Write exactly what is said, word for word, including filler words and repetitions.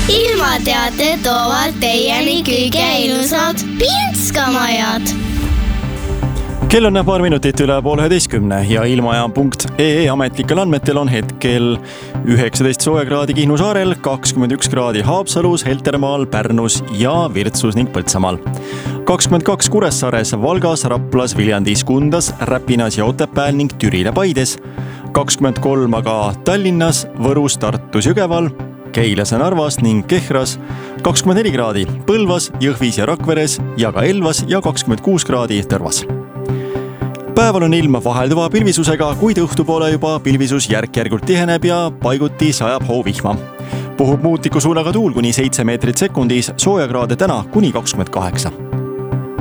ilmateate toovad teieni kõige ilusad Pienskamajad. Kell on paar minutit üle pool üheteistkümne ja ilmajaam punkt ee ametlikel andmetel on hetkel üheksateist soojakraadi Kihnu saarel, kakskümmend üks kraadi Haapsalus, Heltermaal, Pärnus ja Virtsus ning Põltsamaal. kakskümmend kaks Kuressaares, Valgas, Raplas, Viljandis, Kundas, Räpinas ja Otepääl ning Türile Paides. kakskümmend kolm aga Tallinnas, Võrus, Tartus, Jõgeval, Keilas ja Narvas ning Kehras, kakskümmend neli kraadi Põlvas, Jõhvis ja Rakveres ja ka Elvas ja kakskümmend kuus kraadi Tõrvas. Päeval on ilm vahelduva pilvisusega, kuid õhtupoole juba pilvisus järk-järgult tiheneb ja paiguti sajab hoovihma. Puhub muutiku suunaga tuul kuni seitse meetrit sekundis, soojakraade täna kuni kakskümmend kaheksa.